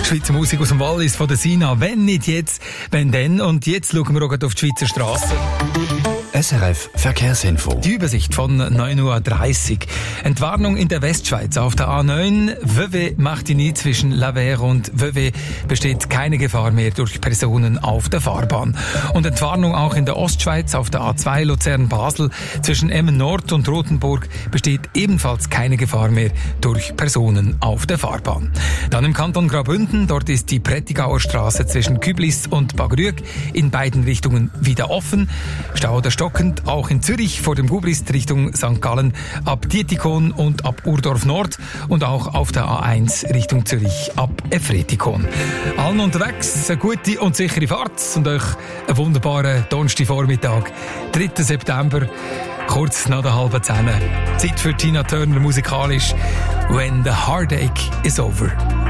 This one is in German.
Schweizer Musik aus dem Wallis von der Sina. Wenn nicht jetzt, wenn dann. Und jetzt schauen wir auch auf die Schweizer Strassen. SRF Verkehrsinfo. Die Übersicht von 9.30 Uhr. Entwarnung in der Westschweiz auf der A9. Vevey-Martigny zwischen Lavers und Vevey besteht keine Gefahr mehr durch Personen auf der Fahrbahn. Und Entwarnung auch in der Ostschweiz auf der A2 Luzern-Basel zwischen Emmen-Nord und Rothenburg besteht ebenfalls keine Gefahr mehr durch Personen auf der Fahrbahn. Dann im Kanton Graubünden, dort ist die Prättigauer Straße zwischen Küblis und Bagrüg in beiden Richtungen wieder offen. Stau oder stockend auch in Zürich vor dem Gubrist Richtung St. Gallen ab Dietikon und ab Urdorf Nord und auch auf der A1 Richtung Zürich ab Efretikon. Allen unterwegs eine gute und sichere Fahrt und euch einen wunderbaren Donnerstagvormittag, 3. September, kurz nach der 9:30. Zeit für Tina Turner musikalisch «When the Heartache is Over».